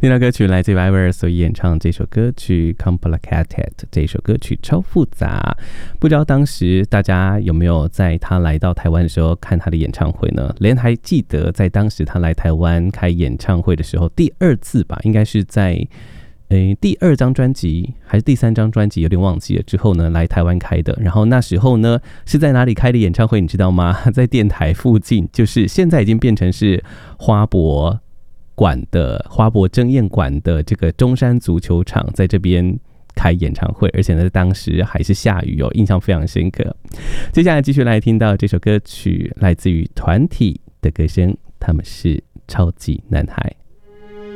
听到歌曲来自于 Iver 所演唱这首歌曲 Complicated， 这首歌曲超复杂。不知道当时大家有没有在他来到台湾的时候看他的演唱会呢？连还记得在当时他来台湾开演唱会的时候，第二次吧，应该是在第2张专辑还是第3张专辑，有点忘记了。之后呢，来台湾开的。然后那时候呢，是在哪里开的演唱会？你知道吗？在电台附近，就是现在已经变成是花博争艳馆的这个中山足球场，在这边开演唱会，而且呢，当时还是下雨哦，印象非常深刻。接下来继续来听到这首歌曲，来自于团体的歌声，他们是超级男孩。